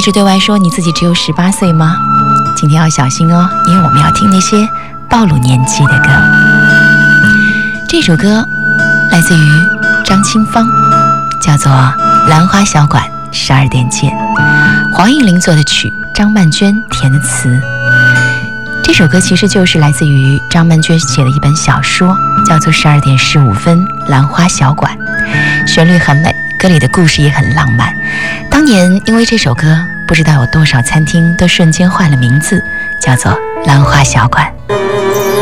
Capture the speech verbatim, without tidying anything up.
直对外说你自己只有十八岁吗？今天要小心哦，因为我们要听那些暴露年纪的歌。这首歌来自于张清芳，叫做《兰花小馆十二点见》，黄韵玲做的曲，张曼娟填的词。这首歌其实就是来自于张曼娟写的一本小说，叫做《十二点十五分兰花小馆》，旋律很美，歌里的故事也很浪漫。当年因为这首歌，不知道有多少餐厅都瞬间换了名字，叫做兰花小馆。